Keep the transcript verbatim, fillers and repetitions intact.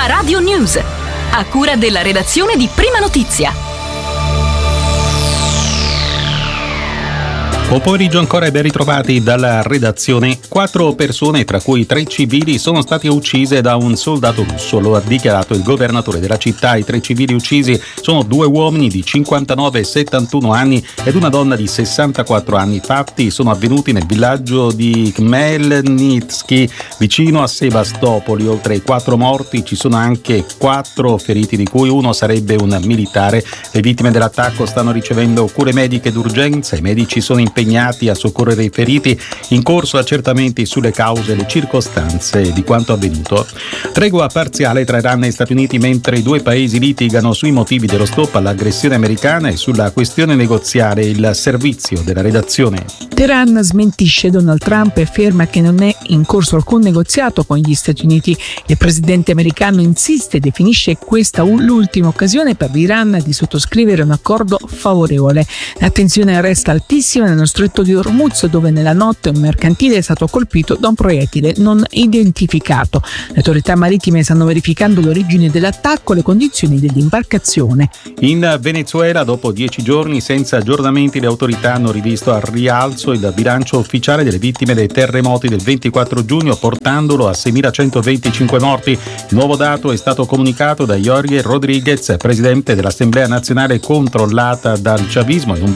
La Radio News, a cura della redazione di Prima Notizia. Buon pomeriggio ancora e ben ritrovati dalla redazione. Quattro persone, tra cui tre civili, sono state uccise da un soldato russo, lo ha dichiarato il governatore della città. I tre civili uccisi sono due uomini di cinquantanove e settantuno anni ed una donna di sessantaquattro anni. I fatti sono avvenuti nel villaggio di Khmelnytsky, vicino a Sebastopoli. Oltre ai quattro morti ci sono anche quattro feriti, di cui uno sarebbe un militare. Le vittime dell'attacco stanno ricevendo cure mediche d'urgenza. I medici sono impegnati a soccorrere i feriti, in corso accertamenti sulle cause e le circostanze di quanto avvenuto. Tregua parziale tra Iran e Stati Uniti mentre i due paesi litigano sui motivi dello stop all'aggressione americana e sulla questione negoziale. Il servizio della redazione. Teheran smentisce Donald Trump e afferma che non è in corso alcun negoziato con gli Stati Uniti. Il presidente americano insiste e definisce questa l'ultima occasione per l'Iran di sottoscrivere un accordo favorevole. L'attenzione resta altissima nello stretto di Hormuz, dove nella notte un mercantile è stato colpito da un proiettile non identificato. Le autorità marittime stanno verificando l'origine dell'attacco e le condizioni dell'imbarcazione. In Venezuela, dopo dieci giorni senza aggiornamenti, le autorità hanno rivisto al rialzo il bilancio ufficiale delle vittime dei terremoti del ventiquattro giugno, portandolo a seimilacentoventicinque morti. Il nuovo dato è stato comunicato da Jorge Rodríguez, presidente dell'Assemblea nazionale controllata dal chavismo, in un